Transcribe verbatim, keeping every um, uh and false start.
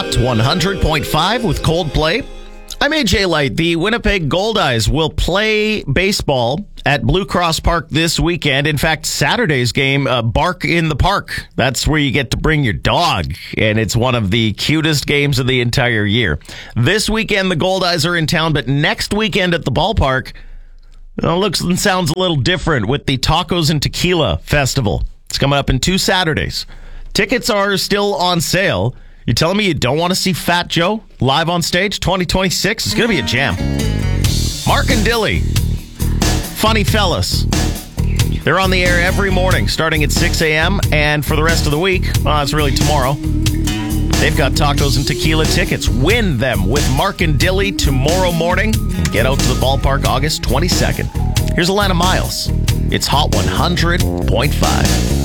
Hot one hundred point five with Coldplay. I'm A J Light. The Winnipeg Goldeyes will play baseball at Blue Cross Park this weekend. In fact, Saturday's game, uh, Bark in the Park. That's where you get to bring your dog, and it's one of the cutest games of the entire year. This weekend, the Goldeyes are in town, but next weekend at the ballpark, well, looks and sounds a little different with the Tacos and Tequila Festival. It's coming up in two Saturdays. Tickets are still on sale. You telling me you don't want to see Fat Joe live on stage twenty twenty-six? It's going to be a jam. Mark and Dilly, funny fellas. They're on the air every morning starting at six a.m. and for the rest of the week, well, it's really tomorrow. They've got Tacos and Tequila tickets. Win them with Mark and Dilly tomorrow morning. Get out to the ballpark August twenty-second. Here's Alana Miles. It's Hot one hundred point five.